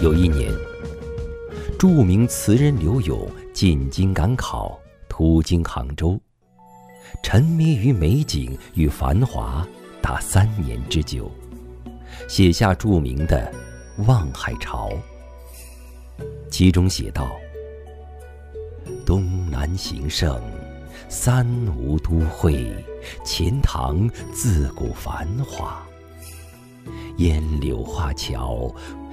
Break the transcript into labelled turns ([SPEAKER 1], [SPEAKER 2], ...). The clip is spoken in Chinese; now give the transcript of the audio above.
[SPEAKER 1] 有一年，著名词人刘永进京赶考，途经杭州，沉迷于美景与繁华达3年之久，写下著名的《望海潮》。其中写道：东南形胜，三吴都会，钱塘自古繁华。烟柳画桥，